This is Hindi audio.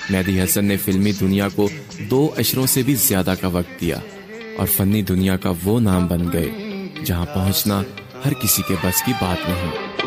मेहदी हसन ने फिल्मी दुनिया को 2 अशरों से भी ज्यादा का वक्त दिया और फनी दुनिया का वो नाम बन गए जहां पहुंचना हर किसी के बस की बात नहीं।